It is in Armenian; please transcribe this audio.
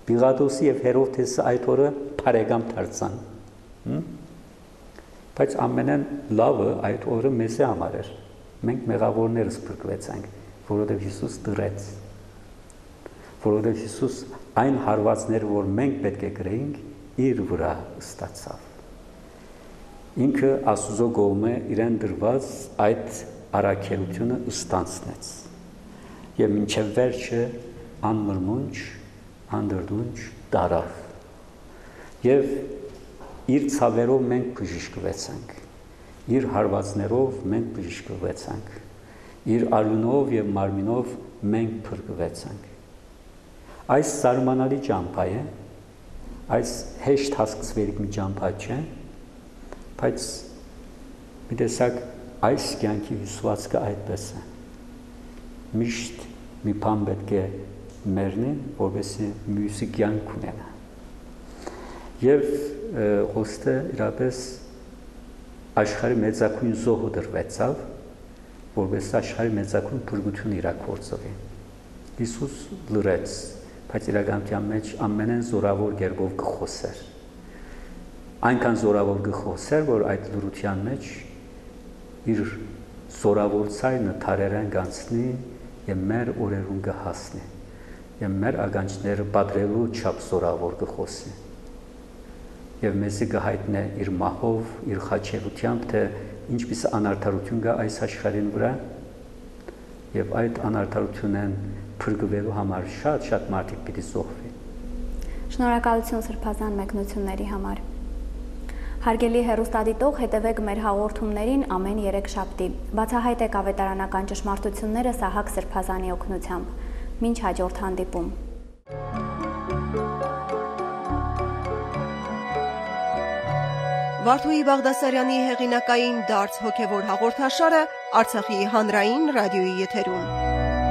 Պիղադոսի և Հերովդեսը այդ օրը բարեկամ դարձան։ Բայց ամենեն լավը այդ օրը մեզ համար էր։ Մենք մեղավորներս փրկվեցանք, որովհետև Հիսուս դրեց։ Որովհետև Հիսուս այն հարվածները, որ մենք պետք է կրեինք, իր վրա ստացավ։ Ինքը Աստուծո կողմը իրեն դրված այդ առաքելությունը ստանցնեց։ Եվ մինչև վերջը անմրմունջ, անդրդունջ դարավ։ Եվ իր ցավերով մենք բժշկվեցանք, իր հարվածներով մենք բժշկվեցանք, իր արյունով և մարմինով մենք փրկվեցանք։ Այս զարմանալի ճամփա է, այս հեշտ հասկացվելիք մի ճամփա չէ, բայց մի տեսակ այս կյանքի հյուսվածքը այդպես է։ Միշտ մի բան պետք է մեռնի, որովհետեւ մյուսի կյանք ունենա։ Եվ Խոստը իրապես աշխարհի մեծագույն զոհը դրվեցավ, որպես աշխարհի մեծագույն փրկություն իրագործվի։ Հիսուս լրեց, բայց իրականության մեջ ամենեն զորավոր կերպով կխոսեր։ Այնքան զորավոր կխոսեր, որ այդ լրության մեջ իր զորավոր ցայնը թարերեն կանցնի եւ մեր օրերուն կհասնի։ Եվ մեր ականջները պատրելու չափ զորավոր կխոսի։ Եվ մեզի կհայտնե իր մահով, իր խաչելությամբ, թե ինչպես անարդարություն կա այս աշխարհին վրա, եւ այդ անարդարությունն փրկվելու համար շատ մարդիկ պիտի զոհվի։ Շնորհակալություն սրբազան մեկնությունների համար։ Հարգելի հեռուստադիտող, հետևեք մեր հաղորդումներին ամեն երեքշաբթի։ Բացահայտեք ավետարանական ճշմարտությունները Սահակ Սրբազանի օգնությամբ։ Մինչ հաջորդ հանդիպում։ Վարդուհի Բաղդասարյանի հեղինակային դարձ հոգևոր հաղորդաշարը Արցախի հանրային ռադիոյի եթերում։